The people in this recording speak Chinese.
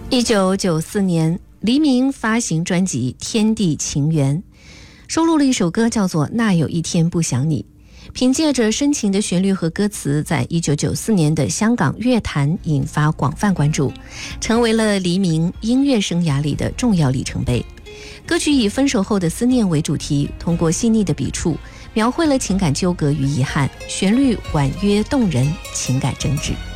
1994年，黎明发行专辑《天地情缘》，收录了一首歌叫做《那有一天不想你》。凭借着深情的旋律和歌词，在1994年的香港乐坛引发广泛关注，成为了黎明音乐生涯里的重要里程碑。歌曲以分手后的思念为主题，通过细腻的笔触描绘了情感纠葛与遗憾，旋律婉约动人，情感真挚。